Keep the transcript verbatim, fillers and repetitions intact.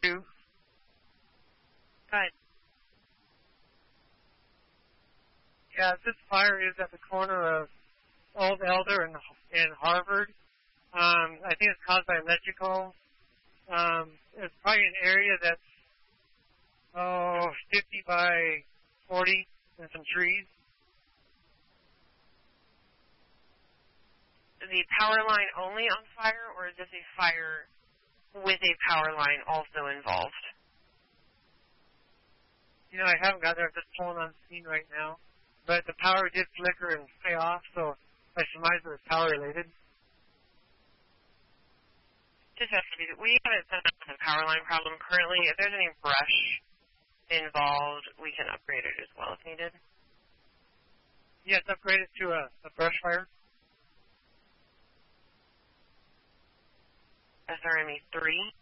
Two. Good. Yeah, this fire is at the corner of Old Elder and, and Harvard. Um, I think it's caused by electrical. Um, it's probably an area that's, oh, fifty by forty and some trees. Is the power line only on fire, or is this a fire with a power line also involved? You know, I haven't got there. I'm just pulling on scene right now. But the power did flicker and stay off, so I surmise it was power related. Just have to be, we haven't set up a power line problem currently. If there's any brush involved, we can upgrade it as well if needed. Yes, upgrade it to a, a brush fire. S R M E three.